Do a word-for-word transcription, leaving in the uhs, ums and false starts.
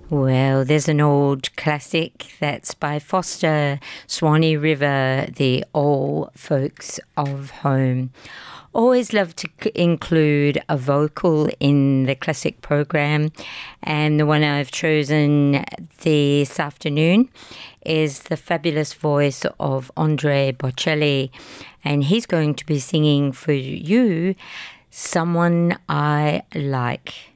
Well, there's an old classic that's by Foster, Swanee River, the Old Folks of Home. Always love to c- include a vocal in the classic program, and the one I've chosen this afternoon is the fabulous voice of Andre Bocelli, and he's going to be singing for you Someone I Like.